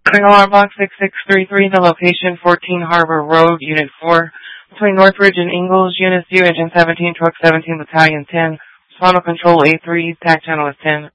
Alarm box 6633, the location 14 Harbor Road, Unit 4, between Northridge and Ingalls, Unit 2, Engine 17, Truck 17, Battalion 10, Final Control A3, TAC channel is 10.